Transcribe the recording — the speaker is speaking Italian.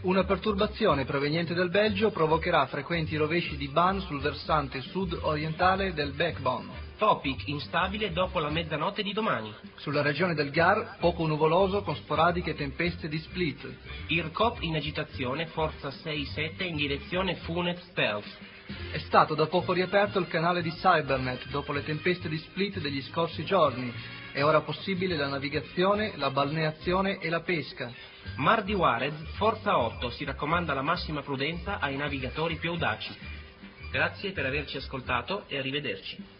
Una perturbazione proveniente dal Belgio provocherà frequenti rovesci di ban sul versante sud-orientale del backbone. Topic instabile dopo la mezzanotte di domani. Sulla regione del Gard, poco nuvoloso con sporadiche tempeste di split. IRCOP in agitazione, forza 6-7 in direzione Funet-Stealth. È stato da poco riaperto il canale di Cybernet dopo le tempeste di split degli scorsi giorni. È ora possibile la navigazione, la balneazione e la pesca. Mar di Juarez, forza 8, si raccomanda la massima prudenza ai navigatori più audaci. Grazie per averci ascoltato e arrivederci.